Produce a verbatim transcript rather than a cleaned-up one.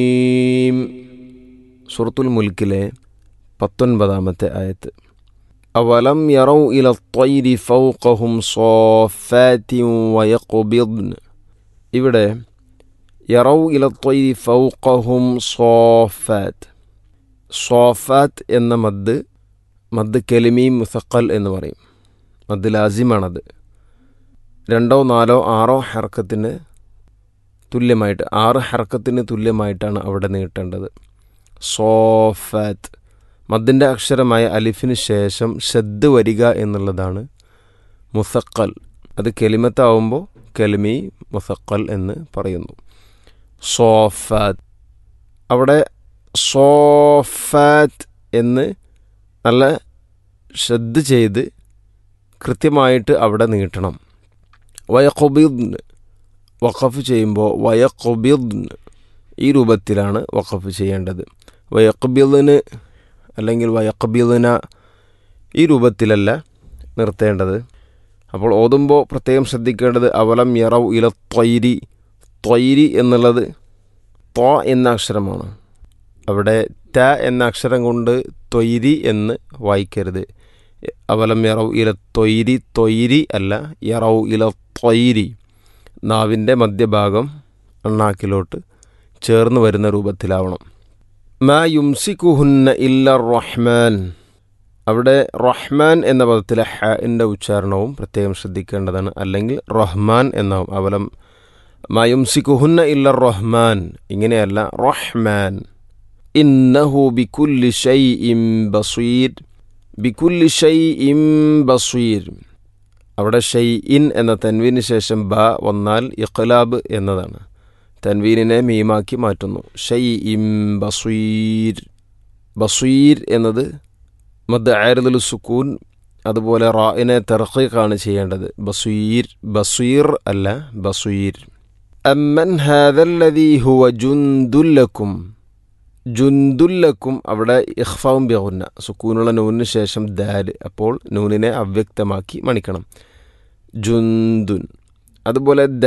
സൂറത്തുൽ മുൽക്കിലെ പത്തൊൻപതാമത്തെ ആയത്ത്. അവലം യറൗ ഇല ത്വയ്രി ഫൗഖഹും സ്വാഫാത്തിൻ വയഖ്ബിദ്ൻ. ഇവിടെ യറൗ ഇല ത്വയ്രി ഫൗഖഹും സ്വാഫാത്ത്. സ്വാഫാത്ത് എന്ന മദ് മദ് കെലിമി മുസഖൽ എന്ന് പറയും. മദ് ലാസിമാണത്. രണ്ടോ നാലോ ആറോ ഹർക്കത്തിന് തുല്യമായിട്ട് ആറ് ഹർക്കത്തിന് തുല്യമായിട്ടാണ് അവിടെ നീട്ടേണ്ടത്. സോഫാത്ത് മദ്ദിൻ്റെ അക്ഷരമായ അലിഫിന് ശേഷം ഷദ് വരിക എന്നുള്ളതാണ് മുസഖൽ. അത് കെലിമത്താവുമ്പോൾ കെലിമി മുസഖൽ എന്ന് പറയുന്നു. സോഫാത്ത് അവിടെ സോഫാത്ത് എന്ന് നല്ല ഷദ് ചെയ്ത് കൃത്യമായിട്ട് അവിടെ നീട്ടണം. വയഖ്ബിദ്ൻ വഖഫ് ചെയ്യുമ്പോൾ വയഖ്ബിദ്ൻ ഈ രൂപത്തിലാണ് വഖഫ് ചെയ്യേണ്ടത്. വയഖ്ബിദ്ന് അല്ലെങ്കിൽ വയഖ്ബിദ്ന ഈ രൂപത്തിലല്ല നിർത്തേണ്ടത്. അപ്പോൾ ഓതുമ്പോൾ പ്രത്യേകം ശ്രദ്ധിക്കേണ്ടത് അവലം യറൗ ഇല ത്വയ്രി. ത്വയ്രി എന്നുള്ളത് ത്വ എന്ന അക്ഷരമാണ്. അവിടെ ത എന്ന അക്ഷരം കൊണ്ട് ത്വയ്രി എന്ന് വായിക്കരുത്. അവലം യറൗ ഇല ത്വയ്രി ത്വയ്രി അല്ല, യറൗ ഇല ത്വയ്രി. നാവിൻ്റെ മധ്യഭാഗം അണ്ണാക്കിലോട്ട് ചേർന്ന് വരുന്ന രൂപത്തിലാവണം. മാ യുംസിക്കുഹുന്ന ഇല്ല റഹ്മാൻ. അവിടെ റഹ്മാൻ എന്ന പദത്തിലെ ഹൻ്റെ ഉച്ചാരണവും പ്രത്യേകം ശ്രദ്ധിക്കേണ്ടതാണ്. അല്ലെങ്കിൽ റഹ്മാൻ എന്നാവും. അവലം മാ യുംസിക്കുഹുന്ന ഇല്ല റഹ്മാൻ ഇങ്ങനെയല്ല, റഹ്മാൻ. ഇന്നഹു ബികുല്ലി ഷൈഇൻ ബസീർ. ബികുല്ലി ഷൈഇൻ ബസീർ. അവിടെ ഷൈഇൻ എന്ന തൻവീന് ശേഷം ബ വന്നാൽ ഇഖ്ലാബ് എന്നതാണ്. തൻവീനിനെ മീമാക്കി മാറ്റുന്നു. ഷൈഇൻ ബസീർ. ബസീർ എന്നത് മദ് ആരിദുൽ സുക്കൂൻ, അതുപോലെ റാഇനെ തർഖീഖാണ് ചെയ്യേണ്ടത്. ബസീർ ബസീർ അല്ല, ബസീർ. അമ്മൻ ഹാദല്ലദീ ഹുവ ജുൻദുല്ലക്കും. ജുൻദുല്ലക്കും അവിടെ ഇഖ്ഫാഉം ബിഗുന്ന, സുക്കൂനുള്ള നൂനിന് ശേഷം ദാല്. അപ്പോൾ നൂനിനെ അവ്യക്തമാക്കി മണിക്കണം. ജുന്ദുൻ. അതുപോലെ